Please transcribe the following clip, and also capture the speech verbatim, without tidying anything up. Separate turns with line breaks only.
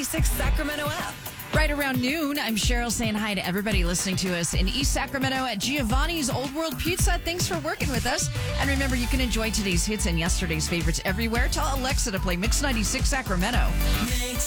ninety-six Sacramento app.
Right around noon, I'm Cheryl saying hi to everybody listening to us in East Sacramento at Giovanni's Old World Pizza. Thanks for working with us. And remember, you can enjoy today's hits and yesterday's favorites everywhere. Tell Alexa to play Mix ninety-six Sacramento.
Mix